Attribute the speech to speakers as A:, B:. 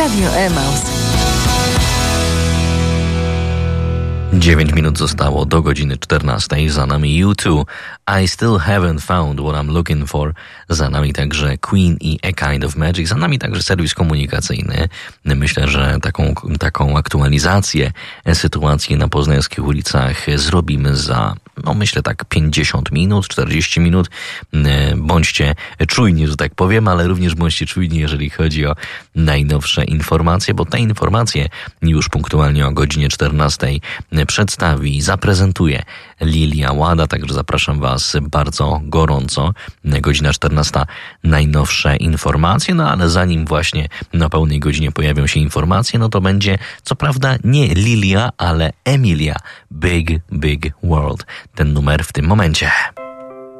A: Radio Emaus.
B: 9 minut zostało do godziny 14. Za nami U2. I still haven't found what I'm looking for. Za nami także Queen i A Kind of Magic. Za nami także serwis komunikacyjny. Myślę, że taką aktualizację sytuacji na poznańskich ulicach zrobimy za, myślę tak 50 minut, 40 minut. Bądźcie czujni, że tak powiem, ale również bądźcie czujni, jeżeli chodzi o najnowsze informacje, bo te informacje już punktualnie o godzinie 14 przedstawi i zaprezentuje Lilia Łada, także zapraszam Was bardzo gorąco. Godzina 14, najnowsze informacje, ale zanim właśnie na pełnej godzinie pojawią się informacje, to będzie co prawda nie Lilia, ale Emilia, Big Big World. Ten numer w tym momencie.